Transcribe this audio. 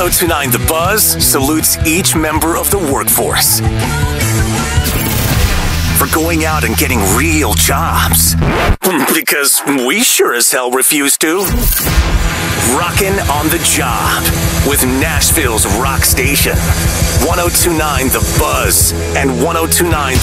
1029 The Buzz salutes each member of the workforce for going out and getting real jobs. Because we sure as hell refuse to. Rockin' on the job with Nashville's rock station. 1029 The Buzz and 1029